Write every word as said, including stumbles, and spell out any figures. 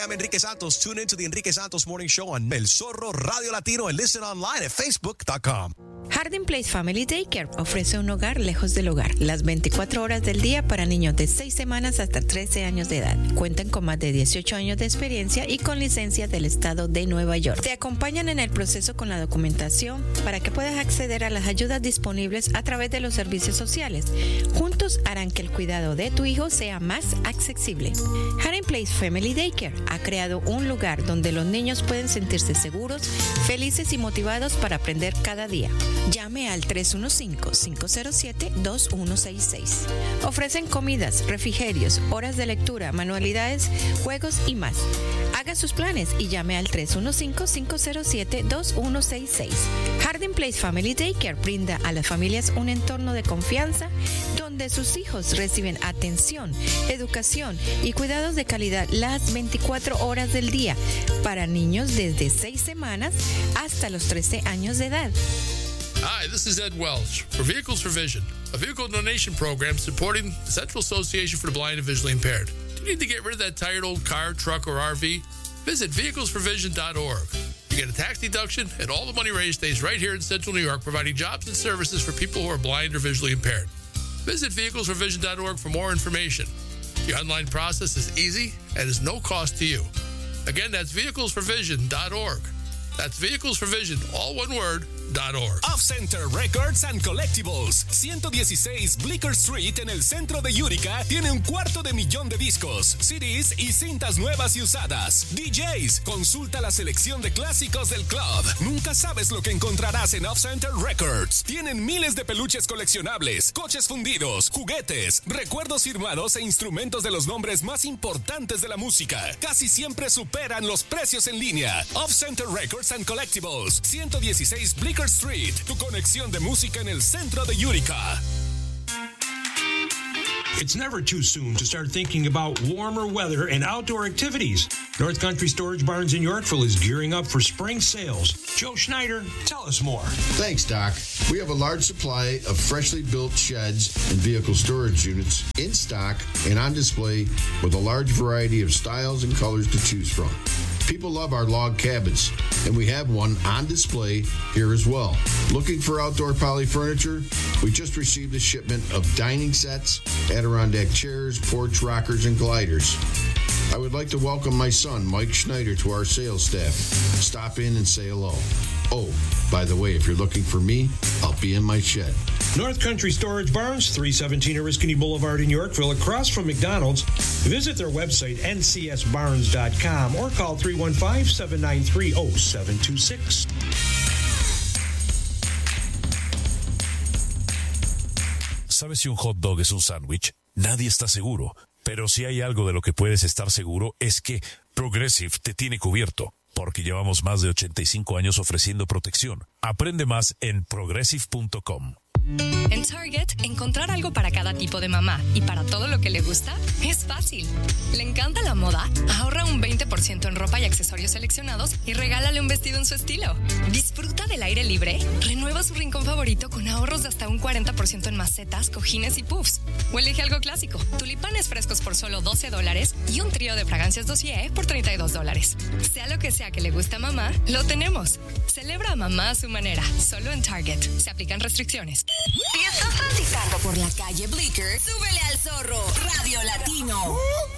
I'm Enrique Santos. Tune into the Enrique Santos Morning Show on El Zorro Radio Latino and listen online at facebook dot com. Harding Place Family Daycare ofrece un hogar lejos del hogar, las veinticuatro horas del día para niños de seis semanas hasta trece años de edad. Cuentan con más de dieciocho años de experiencia y con licencia del estado de Nueva York. Te acompañan en el proceso con la documentación para que puedas acceder a las ayudas disponibles a través de los servicios sociales. Juntos harán que el cuidado de tu hijo sea más accesible. Harding Place Family Daycare ha creado un lugar donde los niños pueden sentirse seguros, felices y motivados para aprender cada día. Llame al tres uno cinco, cinco cero siete, dos uno seis seis. Ofrecen comidas, refrigerios, horas de lectura, manualidades, juegos y más. Haga sus planes y llame al tres uno cinco, cinco cero siete, dos uno seis seis. Harding Place Family Daycare brinda a las familias un entorno de confianza donde sus hijos reciben atención, educación y cuidados de calidad las veinticuatro horas del día para niños desde seis semanas hasta los trece años de edad. Hi, this is Ed Welch for Vehicles for Vision, a vehicle donation program supporting the Central Association for the Blind and Visually Impaired. Do you need to get rid of that tired old car, truck, or R V? Visit vehicles for vision dot org. You get a tax deduction, and all the money raised stays right here in Central New York, providing jobs and services for people who are blind or visually impaired. Visit vehicles for vision dot org for more information. The online process is easy and is no cost to you. Again, that's vehicles for vision dot org. That's Vehicles for Vision, all one word, .org. Off Center Records and Collectibles, ciento dieciséis Bleecker Street en el centro de Utica, tiene un cuarto de millón de discos, C Ds y cintas nuevas y usadas. D Js, consulta la selección de clásicos del club. Nunca sabes lo que encontrarás en Off Center Records. Tienen miles de peluches coleccionables, coches fundidos, juguetes, recuerdos firmados e instrumentos de los nombres más importantes de la música. Casi siempre superan los precios en línea. Off Center Records and Collectibles, ciento dieciséis Bleecker Street, tu conexión de música en el centro de Utica. It's never too soon to start thinking about warmer weather and outdoor activities. North Country Storage Barns in Yorkville is gearing up for spring sales. Joe Schneider, tell us more. Thanks, Doc. We have a large supply of freshly built sheds and vehicle storage units in stock and on display with a large variety of styles and colors to choose from. People love our log cabins, and we have one on display here as well. Looking for outdoor poly furniture? We just received a shipment of dining sets, Adirondack chairs, porch rockers, and gliders. I would like to welcome my son, Mike Schneider, to our sales staff. Stop in and say hello. Oh, by the way, if you're looking for me, I'll be in my shed. North Country Storage Barns, three seventeen Oriskany Boulevard in Yorkville, across from McDonald's. Visit their website, N C S barns dot com, or call three one five, seven nine three, zero seven two six. ¿Sabes si un hot dog es un sándwich? Nadie está seguro. Pero si hay algo de lo que puedes estar seguro es que Progressive te tiene cubierto, porque llevamos más de ochenta y cinco años ofreciendo protección. Aprende más en progressive punto com. En Target, encontrar algo para cada tipo de mamá y para todo lo que le gusta es fácil. ¿Le encanta la moda? Ahorra un veinte por ciento en ropa y accesorios seleccionados y regálale un vestido en su estilo. ¿Disfruta del aire libre? Renueva su rincón favorito con ahorros de hasta un cuarenta por ciento en macetas, cojines y puffs. O elige algo clásico, tulipanes frescos por solo doce dólares y un trío de fragancias Dossier por treinta y dos dólares. Sea lo que sea que le guste a mamá, lo tenemos. Celebra a mamá a su manera, solo en Target. Se aplican restricciones. Si estás transitando por la calle Bleecker, súbele al Zorro Radio Latino.